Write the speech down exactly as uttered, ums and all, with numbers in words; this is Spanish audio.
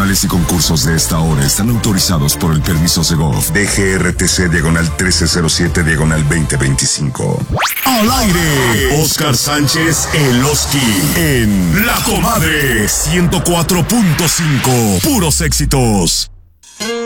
promocionales y concursos de esta hora están autorizados por el permiso Segov D G R T C diagonal trece cero siete diagonal veinte veinticinco. Al aire, Oscar Sánchez el Oski en La Comadre ciento cuatro punto cinco. Puros éxitos.